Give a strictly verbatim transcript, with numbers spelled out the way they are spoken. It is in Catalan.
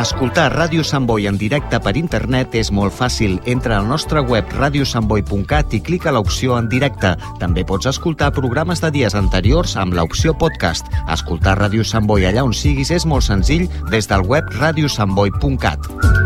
Escoltar Ràdio Sant Boi en directe per internet és molt fàcil. Entra al nostre web radio sant boi punt cat i clica l'opció en directe. També pots escoltar programes de dies anteriors amb l'opció podcast. Escoltar Ràdio Sant Boi allà on siguis és molt senzill des del web radio sant boi punt cat.